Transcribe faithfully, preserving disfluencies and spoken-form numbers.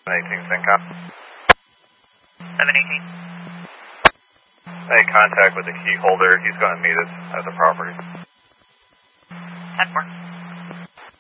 eighteen, Syncom. seven eighteen. Make contact with the key holder. He's going to meet us at the property. ten four.